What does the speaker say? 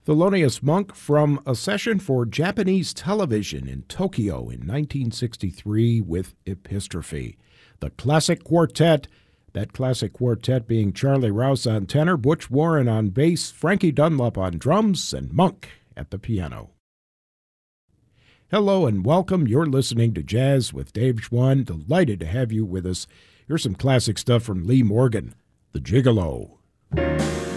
Thelonious Monk from a session for Japanese television in Tokyo in 1963 with Epistrophe. The classic quartet, that classic quartet being Charlie Rouse on tenor, Butch Warren on bass, Frankie Dunlop on drums, and Monk at the piano. Hello and welcome. You're listening to Jazz with Dave Schwann. Delighted to have you with us. Here's some classic stuff from Lee Morgan, The Gigolo.